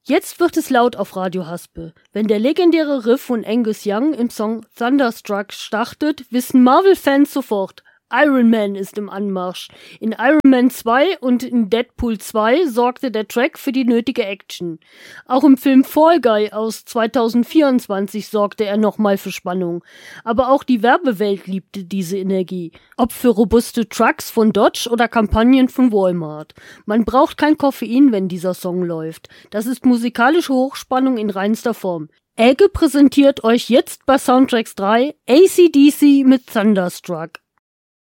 Jetzt wird es laut auf Radio Haspe. Wenn der legendäre Riff von Angus Young im Song Thunderstruck startet, wissen Marvel-Fans sofort, Iron Man ist im Anmarsch. In Iron Man 2 und in Deadpool 2 sorgte der Track für die nötige Action. Auch im Film Fall Guy aus 2024 sorgte er nochmal für Spannung. Aber auch die Werbewelt liebte diese Energie. Ob für robuste Trucks von Dodge oder Kampagnen von Walmart. Man braucht kein Koffein, wenn dieser Song läuft. Das ist musikalische Hochspannung in reinster Form. Elke präsentiert euch jetzt bei Soundtracks 3 AC/DC mit Thunderstruck.